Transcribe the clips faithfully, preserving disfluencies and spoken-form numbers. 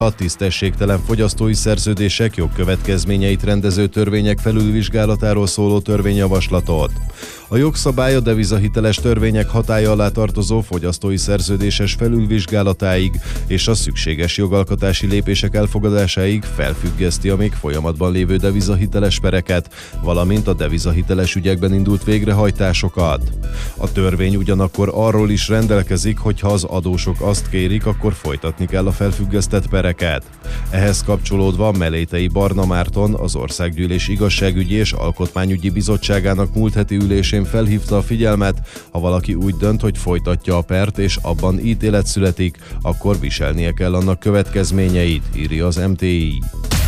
A tisztességtelen fogyasztói szerződések jogkövetkezményeit rendező törvények felülvizsgálatáról szóló törvényjavaslatot. A jogszabály a devizahiteles törvények hatálya alá tartozó fogyasztói szerződéses felülvizsgálatáig és a szükséges jogalkotási lépések elfogadásáig felfüggeszti a még folyamatban lévő devizahiteles pereket, valamint a devizahiteles ügyekben indult végrehajtásokat. A törvény ugyanakkor arról is rendelkezik, hogy ha az adósok azt kérik, akkor folytatni kell a felfüggesztett pereket. Ehhez kapcsolódva Melétei Barna Márton, az Országgyűlés Igazságügyi és Alkotmányügyi Bizottságának múlt heti ülésén felhívta a figyelmet, ha valaki úgy dönt, hogy folytatja a pert és abban ítélet születik, akkor viselnie kell annak következményeit, írja az em té i.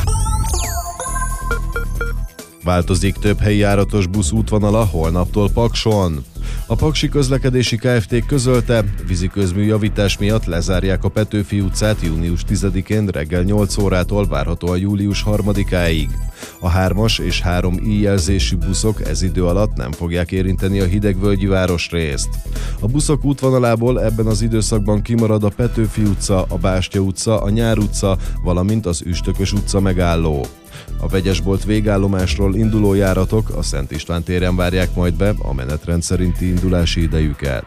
Változik több helyi járatos busz útvonala holnaptól Pakson. A Paksi Közlekedési Kft. Közölte, víziközmű javítás miatt lezárják a Petőfi utcát június tizedikén reggel nyolc órától várhatóan július harmadikáig. A hármas és három i jelzésű buszok ez idő alatt nem fogják érinteni a Hidegvölgyi városrészt. A buszok útvonalából ebben az időszakban kimarad a Petőfi utca, a Bástya utca, a Nyár utca, valamint az Üstökös utca megálló. A Vegyesbolt végállomásról induló járatok a Szent István téren várják majd be a menetrend szerinti indulási idejüket.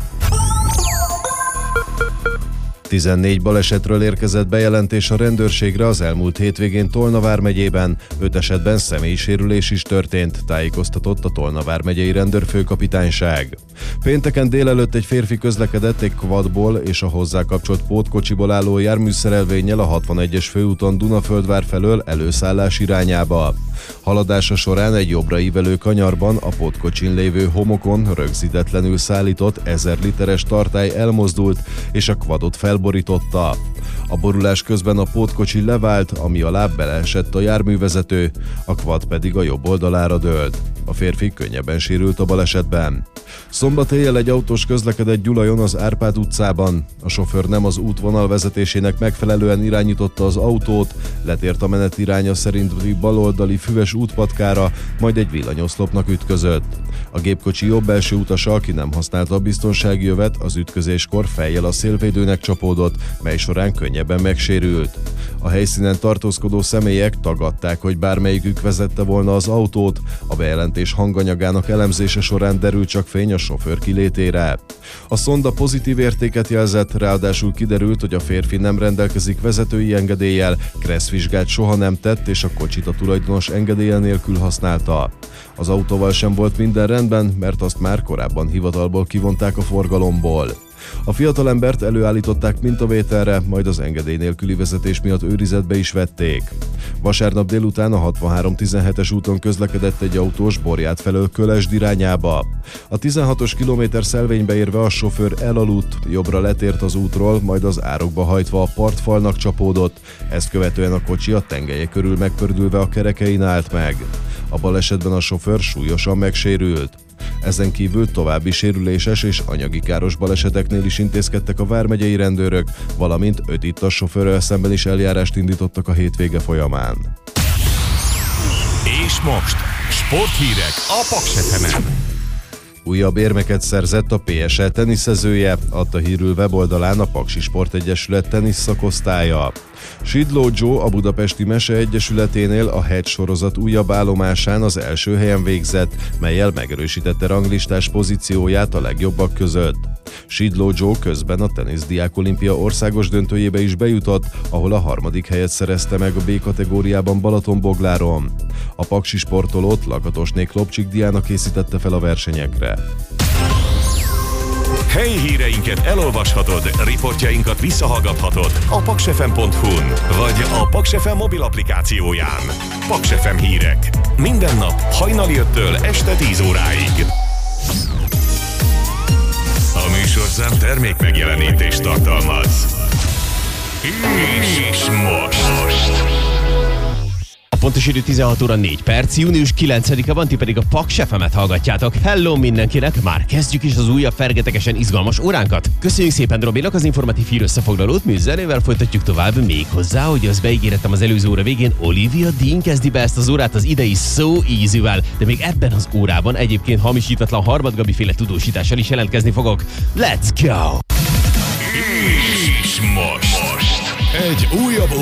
tizennégy balesetről érkezett bejelentés a rendőrségre az elmúlt hétvégén Tolna vármegyében, öt esetben személyi sérülés is történt, tájékoztatott a Tolna vármegyei rendőrfőkapitányság. Pénteken délelőtt egy férfi közlekedett egy quadból és a hozzá kapcsolt pótkocsiból álló járműszerelvénnyel a hatvanegyes főúton Dunaföldvár felől előszállás irányába. Haladása során egy jobbra ívelő kanyarban a pótkocsin lévő homokon rögzítetlenül szállított ezer literes tartály elmozdult és a quadot felborította. A borulás közben a pótkocsi levált, ami alá beleesett a járművezető, a quad pedig a jobb oldalára dőlt. A férfi könnyebben sérült a balesetben. Szombat éjjel egy autós közlekedett Gyulajon az Árpád utcában. A sofőr nem az útvonal vezetésének megfelelően irányította az autót, letért a menetiránya szerinti baloldali füves útpatkára, majd egy villanyoszlopnak ütközött. A gépkocsi jobb belső utasa, aki nem használta a biztonsági jövet, az ütközéskor fejjel a szélvédőnek csapódott, mely során könnyebben megsérült. A helyszínen tartózkodó személyek tagadták, hogy bármelyikük vezette volna az autót, a bejelentés hanganyagának elemzése során derült csak fény a sofőr kilétére. A szonda pozitív értéket jelzett, ráadásul kiderült, hogy a férfi nem rendelkezik vezetői engedéllyel, kresszvizsgát soha nem tett, és a kocsit a tulajdonos engedélye nélkül használta. Az autóval sem volt minden rendben, mert azt már korábban hivatalból kivonták a forgalomból. A fiatalembert előállították mintavételre, majd az engedély nélküli vezetés miatt őrizetbe is vették. Vasárnap délután a hatvanhárom tizenhetes úton közlekedett egy autós Borját felől Kölesd irányába. A tizenhatos kilométer szelvénybe érve a sofőr elaludt, jobbra letért az útról, majd az árokba hajtva a partfalnak csapódott, ezt követően a kocsi a tengelye körül megpördülve a kerekein állt meg. A balesetben a sofőr súlyosan megsérült. Ezen kívül további sérüléses és anyagi káros baleseteknél is intézkedtek a vármegyei rendőrök, valamint öt ittas sofőrrel szemben is eljárást indítottak a hétvége folyamán. És most sporthírek a Paks ef emen. Újabb érmeket szerzett a pé es el teniszezője, adta hírül weboldalán a Paksi Sportegyesület tenisz szakosztálya. Sidló Joe a Budapesti Mese Egyesületénél a Hedge sorozat újabb állomásán az első helyen végzett, mellyel megerősítette ranglistás pozícióját a legjobbak között. Sidló Joe közben a teniszdiák olimpia országos döntőjébe is bejutott, ahol a harmadik helyet szerezte meg a B kategóriában Balatonbogláron. A paksi sportolót Lakatosné Klopcsik Diana készítette fel a versenyekre. Helyi híreinket elolvashatod, riportjainkat visszahallgathatod a paksefem pont hu-n vagy a Paks ef em mobil applikációján. Paks ef em hírek. Minden nap hajnali öttől este tíz óráig. A műsorszám termék megjelenítést tartalmaz. És most... Pontos idő tizenhat óra négy perc, június kilencedike van, ti pedig a Paks ef emet hallgatjátok. Hello mindenkinek, már kezdjük is az újabb fergetegesen izgalmas óránkat. Köszönjük szépen Robinak az informatív hír összefoglalót, mi zenével folytatjuk tovább, még hozzá, hogy azt beígérettem az előző óra végén, Olivia Dean kezdi be ezt az órát az idei So Easy-vel, de még ebben az órában egyébként hamisítatlan Harmad Gabi féle tudósítással is jelentkezni fogok. Let's go! És most... most. Egy újabb